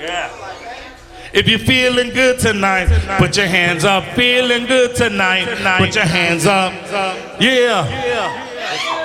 If you're feeling good tonight, put your hands up. Feeling good tonight, put your hands up. Yeah.